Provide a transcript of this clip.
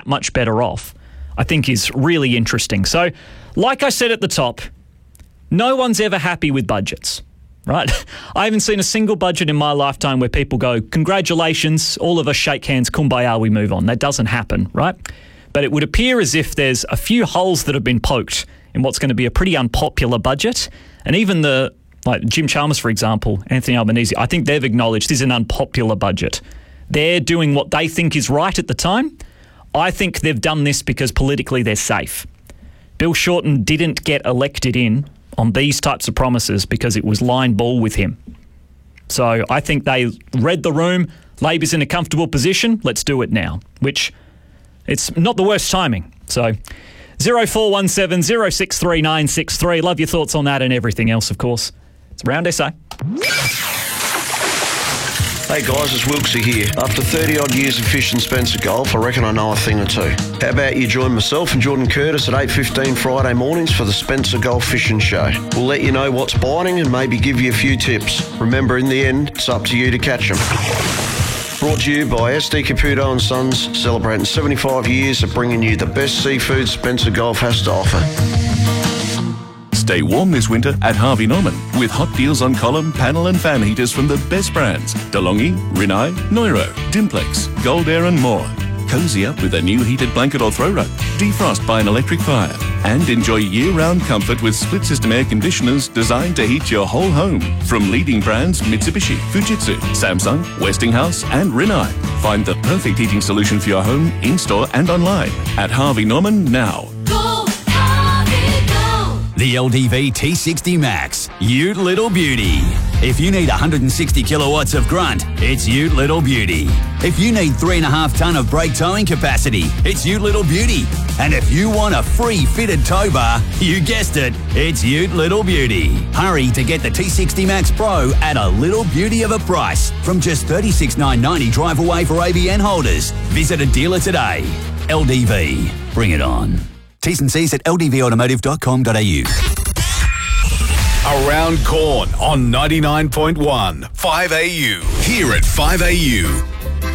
that much better off, I think is really interesting. So, like I said at the top, no one's ever happy with budgets, right? I haven't seen a single budget in my lifetime where people go, congratulations, all of us shake hands, kumbaya, we move on. That doesn't happen, right? But it would appear as if there's a few holes that have been poked in what's going to be a pretty unpopular budget. And even like Jim Chalmers, for example, Anthony Albanese, I think they've acknowledged this is an unpopular budget. They're doing what they think is right at the time. I think they've done this because politically they're safe. Bill Shorten didn't get elected in on these types of promises because it was line ball with him. So I think they read the room. Labor's in a comfortable position. Let's do it now, which it's not the worst timing. So 0417 063 963. Love your thoughts on that and everything else, of course. It's Round SA. Hey guys, it's Wilksy here. After 30 odd years of fishing Spencer Golf, I reckon I know a thing or two. How about you join myself and Jordan Curtis at 8:15 Friday mornings for the Spencer Golf Fishing Show. We'll let you know what's biting and maybe give you a few tips. Remember, in the end, it's up to you to catch them. Brought to you by SD Caputo and Sons, celebrating 75 years of bringing you the best seafood Spencer Golf has to offer. Stay warm this winter at Harvey Norman with hot deals on column, panel and fan heaters from the best brands. DeLonghi, Rinnai, Neuro, Dimplex, Gold Air and more. Cozy up with a new heated blanket or throw rug. Defrost by an electric fire. And enjoy year-round comfort with split-system air conditioners designed to heat your whole home. From leading brands Mitsubishi, Fujitsu, Samsung, Westinghouse and Rinnai. Find the perfect heating solution for your home, in-store and online at Harvey Norman now. The LDV T60 Max, Ute Little Beauty. If you need 160 kilowatts of grunt, it's Ute Little Beauty. If you need 3.5 tonne of brake towing capacity, it's Ute Little Beauty. And if you want a free fitted tow bar, you guessed it, it's Ute Little Beauty. Hurry to get the T60 Max Pro at a little beauty of a price from just $36,990 drive away for ABN holders. Visit a dealer today. LDV, bring it on. T's and C's at ldvautomotive.com.au. Around Corn on 99.1 5AU. Here at 5AU.